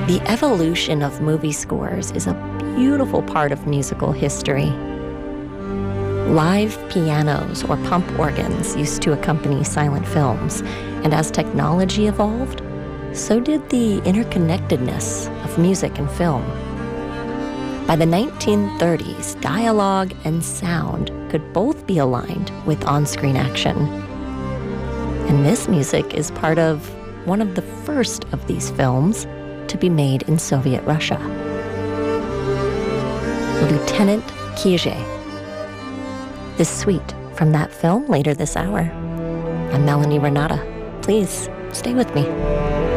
The evolution of movie scores is a beautiful part of musical history. Live pianos or pump organs used to accompany silent films, and as technology evolved, so did the interconnectedness of music and film. By the 1930s, dialogue and sound could both be aligned with on-screen action. And this music is part of one of the first of these films to be made in Soviet Russia. Lieutenant Kijé. This suite from that film later this hour. I'm Melanie Renata. Please stay with me.